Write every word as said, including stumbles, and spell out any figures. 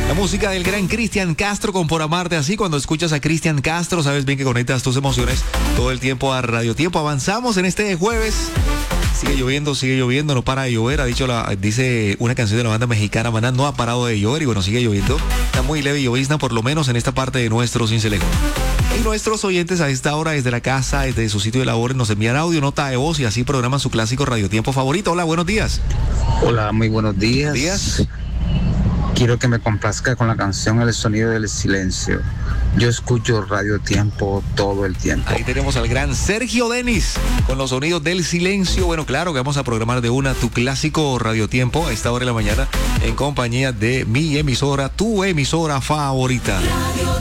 La música del gran Cristian Castro con Por Amarte Así. Cuando escuchas a Cristian Castro, sabes bien que conectas tus emociones todo el tiempo a Radio Tiempo. Avanzamos en este jueves. Sigue lloviendo, sigue lloviendo, no para de llover. Ha dicho la, dice una canción de la banda mexicana Maná, no ha parado de llover y bueno, sigue lloviendo. Está muy leve llovizna, por lo menos en esta parte de nuestro Cincelejo. Y nuestros oyentes a esta hora, desde la casa, desde su sitio de labores, nos envían audio, nota de voz y así programan su clásico Radio Tiempo favorito. Hola, buenos días. Hola, muy buenos días. Buenos días. Quiero que me complazca con la canción El Sonido del Silencio. Yo escucho Radio Tiempo todo el tiempo. Ahí tenemos al gran Sergio Denis con los sonidos del silencio. Bueno, claro que vamos a programar de una tu clásico Radio Tiempo a esta hora de la mañana en compañía de mi emisora, tu emisora favorita.